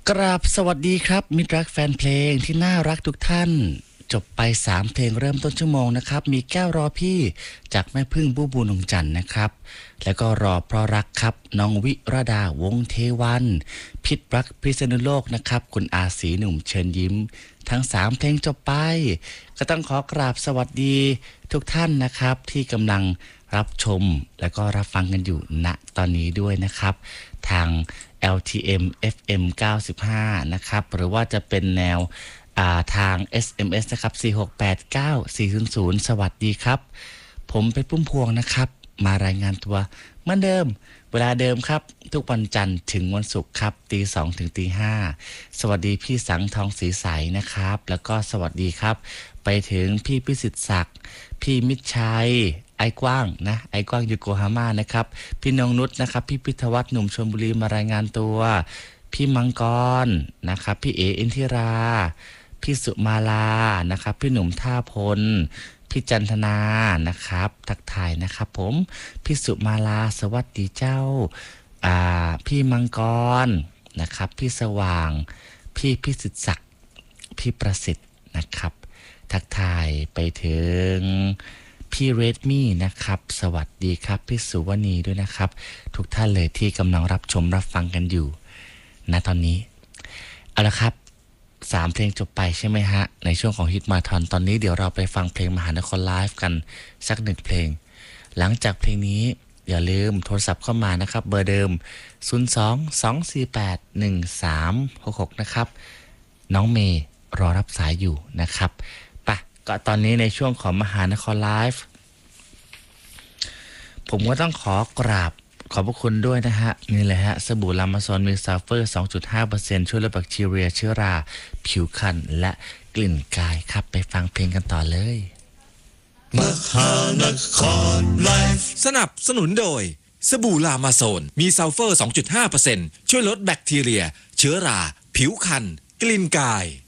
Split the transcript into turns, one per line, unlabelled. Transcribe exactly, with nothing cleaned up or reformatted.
กราบสวัสดีครับมิตรรักแฟนเพลงที่น่ารักทุกท่านจบไปสามเพลงเริ่มต้นชั่วโมงนะครับมีแก้วรอพี่จากแม่พึ่งบูบูนงจันทร์นะครับแล้วก็รอเพราะรักครับน้องวิรดาวงเทวันพิษรักพิษณุโลกนะครับคุณอาศรีหนุ่มเชิญยิ้มทั้งสามเพลงจบไปก็ต้องขอกราบสวัสดีทุกท่านนะครับที่กำลังรับชมและก็รับฟังกันอยู่ณตอนนี้ด้วยนะครับทาง แอล ที เอ็ม เอฟ เอ็ม เก้าสิบห้า นะครับหรือว่าจะเป็นแนวทาง เอส เอ็ม เอส นะครับสี่ หก แปด เก้า สี่ ศูนย์ ศูนย์สวัสดีครับผมเป็นปุ้มพวงนะครับมารายงานตัวเหมือนเดิมเวลาเดิมครับทุกวันจันทร์ถึงวันศุกร์ครับตีสองถึงตีห้าสวัสดีพี่สังทองศรีใสนะครับแล้วก็สวัสดีครับไปถึงพี่พิสิทธิ์ศักดิ์พี่มิตรชัยไอ้กว้างนะไอ้กว้างยูโกฮาม่านะครับพี่นงนุชนะครับพี่พิทวัฒน์หนุ่มชลบุรีมารายงานตัวพี่มังกรนะครับพี่เออินทิราพี่สุมาลานะครับพี่หนุ่มท่าพลพี่จันทนานะครับทักทายนะครับผมพี่สุมาลาสวัสดีเจ้าอ่าพี่มังกรนะครับพี่สว่างพี่พิสิทธิ์ศักดิ์พี่ประสิทธิ์นะครับทักทายไปถึงพี่เรดมี่นะครับสวัสดีครับพี่สุวณีด้วยนะครับทุกท่านเลยที่กำลังรับชมรับฟังกันอยู่ณตอนนี้เอาละครับสามเพลงจบไปใช่ไหมฮะในช่วงของฮิตมาทอนตอนนี้เดี๋ยวเราไปฟังเพลงมหานครไลฟ์กันสักหนึ่งเพลงหลังจากเพลงนี้อย่าลืมโทรศัพท์เข้ามานะครับเบอร์เดิมศูนย์ สอง สอง สี่ แปด หนึ่ง สาม หก หกนะครับน้องเมย์รอรับสายอยู่นะครับปะก็ตอนนี้ในช่วงของมหานครไลฟ์ผมก็ต้องขอกราบขอบพระคุณด้วยนะฮะนี่เลยฮะสบู่ลามาซอนมีซัลเฟอร์ สองจุดห้าเปอร์เซ็นต์ ช่วยลดแบคทีเรียเชื้อราผิวคันและกลิ่นกายครับไปฟังเพลงกันต่อเลย
มหานครไลฟ์สนับสนุนโดยสบู่ลามาโซนมีซัลเฟอร์ สองจุดห้าเปอร์เซ็นต์ ช่วยลดแบคทีเรียเชื้อราผิวคันกลิ่นกาย